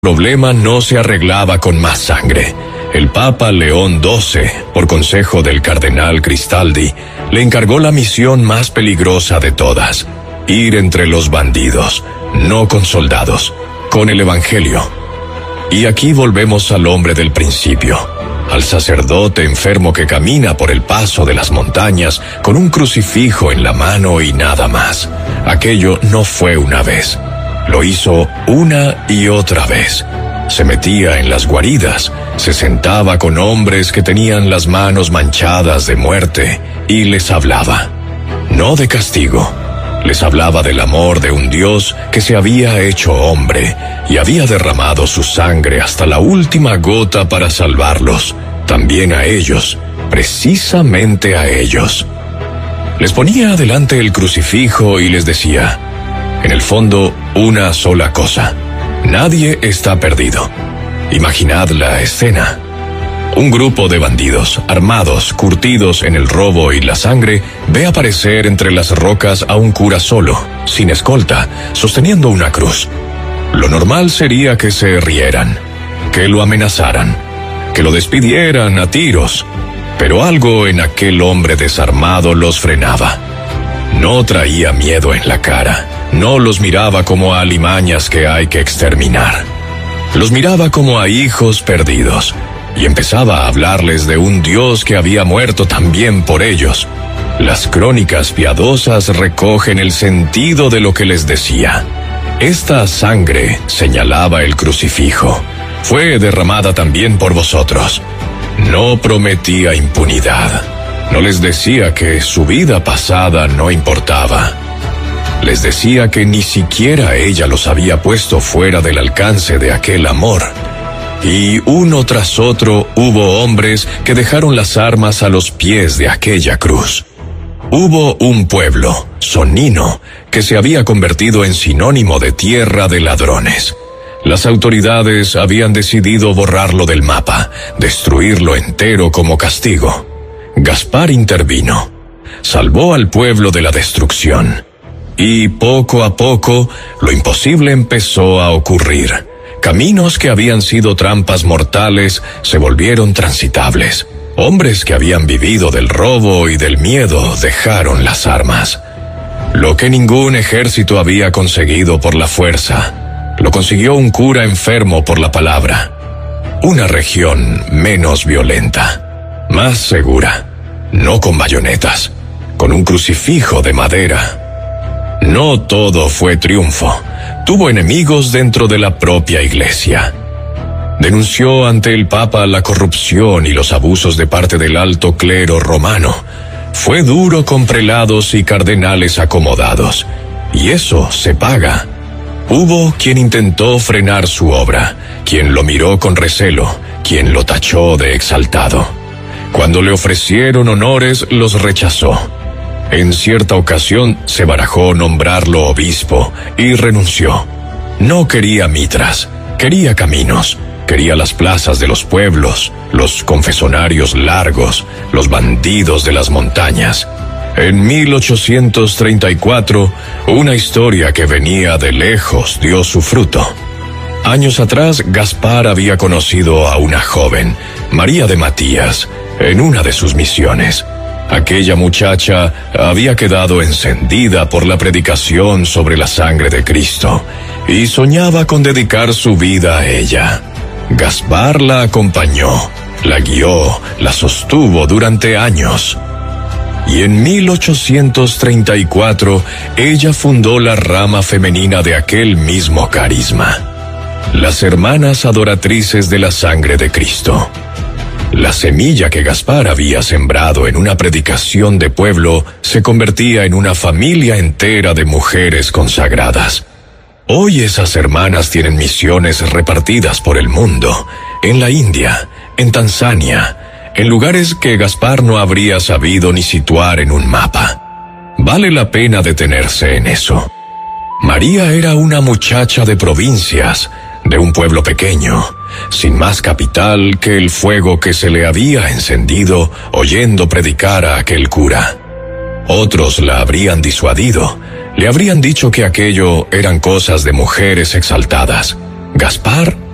problema no se arreglaba con más sangre. El Papa León XII, por consejo del cardenal Cristaldi, le encargó la misión más peligrosa de todas: ir entre los bandidos, no con soldados, con el Evangelio. Y aquí volvemos al hombre del principio, al sacerdote enfermo que camina por el paso de las montañas con un crucifijo en la mano y nada más. Aquello no fue una vez, lo hizo una y otra vez. Se metía en las guaridas, se sentaba con hombres que tenían las manos manchadas de muerte y les hablaba, no de castigo. Les hablaba del amor de un Dios que se había hecho hombre y había derramado su sangre hasta la última gota para salvarlos, también a ellos, precisamente a ellos. Les ponía adelante el crucifijo y les decía, en el fondo, una sola cosa: nadie está perdido. Imaginad la escena. Un grupo de bandidos, armados, curtidos en el robo y la sangre, ve aparecer entre las rocas a un cura solo, sin escolta, sosteniendo una cruz. Lo normal sería que se rieran, que lo amenazaran, que lo despidieran a tiros, pero algo en aquel hombre desarmado los frenaba. No traía miedo en la cara, no los miraba como a alimañas que hay que exterminar. Los miraba como a hijos perdidos, y empezaba a hablarles de un Dios que había muerto también por ellos. Las crónicas piadosas recogen el sentido de lo que les decía. Esta sangre, señalaba el crucifijo, fue derramada también por vosotros. No prometía impunidad. No les decía que su vida pasada no importaba. Les decía que ni siquiera ella los había puesto fuera del alcance de aquel amor. Y uno tras otro hubo hombres que dejaron las armas a los pies de aquella cruz. Hubo un pueblo, Sonnino, que se había convertido en sinónimo de tierra de ladrones. Las autoridades habían decidido borrarlo del mapa, destruirlo entero como castigo. Gaspar intervino, salvó al pueblo de la destrucción. Y poco a poco, lo imposible empezó a ocurrir. Caminos que habían sido trampas mortales se volvieron transitables. Hombres que habían vivido del robo y del miedo dejaron las armas. Lo que ningún ejército había conseguido por la fuerza, lo consiguió un cura enfermo por la palabra. Una región menos violenta, más segura, no con bayonetas, con un crucifijo de madera. No todo fue triunfo. Tuvo enemigos dentro de la propia iglesia. Denunció ante el Papa la corrupción y los abusos de parte del alto clero romano. Fue duro con prelados y cardenales acomodados. Y eso se paga. Hubo quien intentó frenar su obra, quien lo miró con recelo, quien lo tachó de exaltado. Cuando le ofrecieron honores, los rechazó. En cierta ocasión se barajó nombrarlo obispo y renunció. No quería mitras, quería caminos, quería las plazas de los pueblos, los confesonarios largos, los bandidos de las montañas. En 1834, una historia que venía de lejos dio su fruto. Años atrás, Gaspar había conocido a una joven, María de Matías, en una de sus misiones. Aquella muchacha había quedado encendida por la predicación sobre la sangre de Cristo y soñaba con dedicar su vida a ella. Gaspar la acompañó, la guió, la sostuvo durante años. Y en 1834 ella fundó la rama femenina de aquel mismo carisma, las Hermanas Adoratrices de la Sangre de Cristo. La semilla que Gaspar había sembrado en una predicación de pueblo se convertía en una familia entera de mujeres consagradas. Hoy esas hermanas tienen misiones repartidas por el mundo, en la India, en Tanzania, en lugares que Gaspar no habría sabido ni situar en un mapa. Vale la pena detenerse en eso. María era una muchacha de provincias, de un pueblo pequeño, sin más capital que el fuego que se le había encendido oyendo predicar a aquel cura. Otros la habrían disuadido, le habrían dicho que aquello eran cosas de mujeres exaltadas. Gaspar